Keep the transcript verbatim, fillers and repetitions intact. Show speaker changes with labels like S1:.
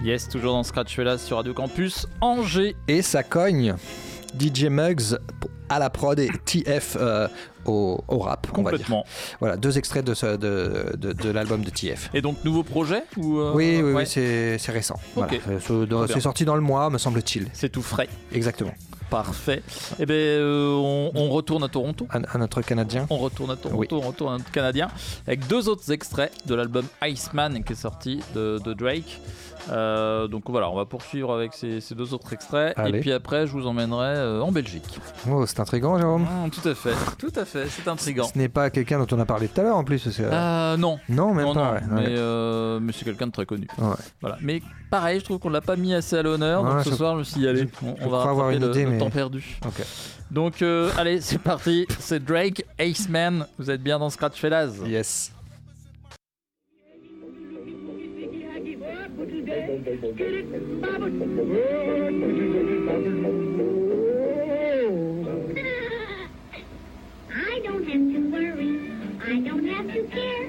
S1: Yes, toujours dans Scratch Fellas sur Radio Campus Angers.
S2: Et ça cogne. D J Muggs à la prod et T F euh, au, au rap.
S1: Complètement.
S2: On va dire. Voilà, deux extraits de, ce, de, de, de l'album de T F.
S1: Et donc, nouveau projet ou euh,
S2: Oui, oui,
S1: ouais.
S2: oui, c'est, c'est récent.
S1: Okay.
S2: Voilà. C'est, dans, c'est sorti dans le mois, me semble-t-il.
S1: C'est tout frais.
S2: Exactement.
S1: Parfait. Eh bien, euh, on, on retourne à Toronto.
S2: À, à notre Canadien.
S1: On retourne à Toronto,
S2: oui.
S1: on retourne à notre Canadien. Avec deux autres extraits de l'album Iceman qui est sorti de, de Drake. Euh, donc voilà, on va poursuivre avec ces, ces deux autres extraits.
S2: Allez.
S1: Et puis après, je vous emmènerai euh, en Belgique.
S2: Oh, c'est intriguant, Jérôme.
S1: Mmh, tout à fait, tout à fait, c'est intriguant.
S2: Ce n'est pas quelqu'un dont on a parlé tout à l'heure en plus. C'est, euh...
S1: Euh, non.
S2: Non, même
S1: non,
S2: pas.
S1: non,
S2: Ouais.
S1: Mais,
S2: Ouais.
S1: euh, mais c'est quelqu'un de très connu.
S2: Ouais.
S1: Voilà. Mais pareil, je trouve qu'on l'a pas mis assez à l'honneur.
S2: Ouais,
S1: donc ce
S2: je...
S1: soir, je me suis dit, allez, on, on va rattraper
S2: une
S1: le,
S2: idée,
S1: le
S2: mais...
S1: temps perdu.
S2: Okay.
S1: Donc euh, allez, c'est parti. C'est Drake, Iceman. Vous êtes bien dans Scratch Fellas.
S2: Yes.
S3: I don't have to worry, I don't have to care.